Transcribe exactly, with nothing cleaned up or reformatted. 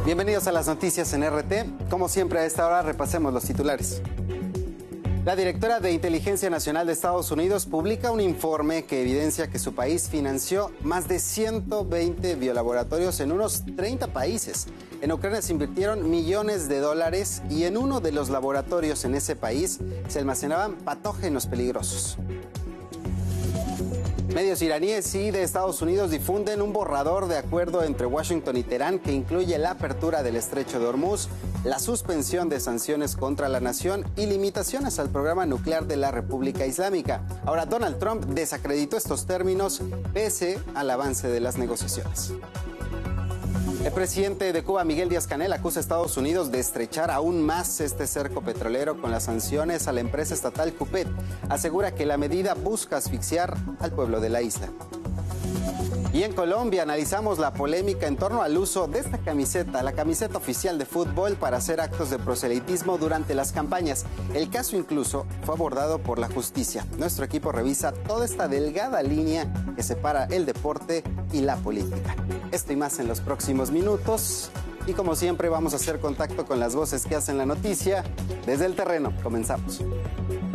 Bienvenidos a las noticias en R T. Como siempre, a esta hora repasemos los titulares. La directora de Inteligencia Nacional de Estados Unidos publica un informe que evidencia que su país financió más de ciento veinte biolaboratorios en unos treinta países. En Ucrania se invirtieron millones de dólares y en uno de los laboratorios en ese país se almacenaban patógenos peligrosos. Medios iraníes y de Estados Unidos difunden un borrador de acuerdo entre Washington y Teherán que incluye la apertura del estrecho de Hormuz, la suspensión de sanciones contra la nación y limitaciones al programa nuclear de la República Islámica. Ahora, Donald Trump desacreditó estos términos pese al avance de las negociaciones. El presidente de Cuba, Miguel Díaz-Canel, acusa a Estados Unidos de estrechar aún más este cerco petrolero con las sanciones a la empresa estatal Cupet. Asegura que la medida busca asfixiar al pueblo de la isla. Y en Colombia analizamos la polémica en torno al uso de esta camiseta, la camiseta oficial de fútbol, para hacer actos de proselitismo durante las campañas. El caso incluso fue abordado por la justicia. Nuestro equipo revisa toda esta delgada línea que separa el deporte y la política. Esto y más en los próximos minutos. Y como siempre vamos a hacer contacto con las voces que hacen la noticia desde el terreno. Comenzamos.